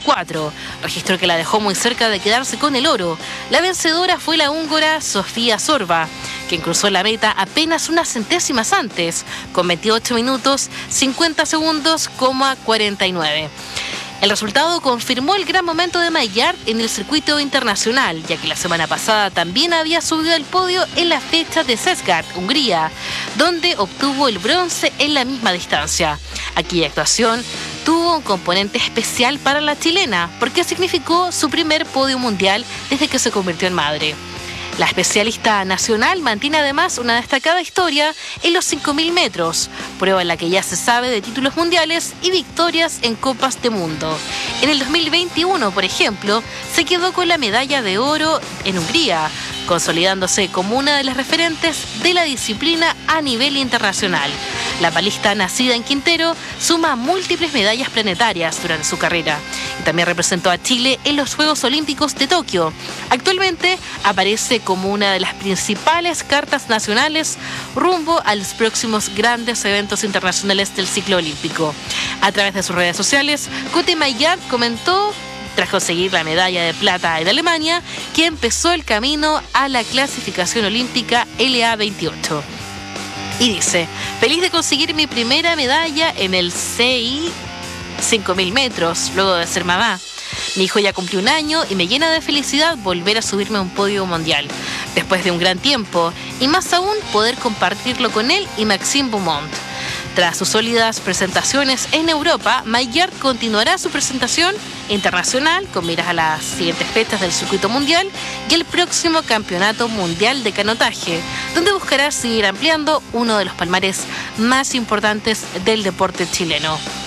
2004, registro que la dejó muy cerca de quedarse con el oro. La vencedora fue la húngara Sofía Sorba, quien cruzó la meta apenas unas centésimas antes, con 28 minutos 50 segundos, 49. El resultado confirmó el gran momento de Maillard en el circuito internacional, ya que la semana pasada también había subido al podio en la fecha de Szeged, Hungría, donde obtuvo el bronce en la misma distancia. Aquella actuación tuvo un componente especial para la chilena, porque significó su primer podio mundial desde que se convirtió en madre. La especialista nacional mantiene además una destacada historia en los 5.000 metros, prueba en la que ya se sabe de títulos mundiales y victorias en Copas de Mundo. En el 2021, por ejemplo, se quedó con la medalla de oro en Hungría, consolidándose como una de las referentes de la disciplina a nivel internacional. La palista nacida en Quintero suma múltiples medallas planetarias durante su carrera y también representó a Chile en los Juegos Olímpicos de Tokio. Actualmente aparece como una de las principales cartas nacionales rumbo a los próximos grandes eventos internacionales del ciclo olímpico. A través de sus redes sociales, Cote Maillard comentó, tras conseguir la medalla de plata en Alemania, que empezó el camino a la clasificación olímpica LA28. Y dice: feliz de conseguir mi primera medalla en el CI 5.000 metros, luego de ser mamá. Mi hijo ya cumplió 1 año y me llena de felicidad volver a subirme a un podio mundial, después de un gran tiempo, y más aún poder compartirlo con él y Maxime Beaumont. Tras sus sólidas presentaciones en Europa, Maillard continuará su presentación internacional con miras a las siguientes fechas del circuito mundial y el próximo campeonato mundial de canotaje, donde buscará seguir ampliando uno de los palmares más importantes del deporte chileno.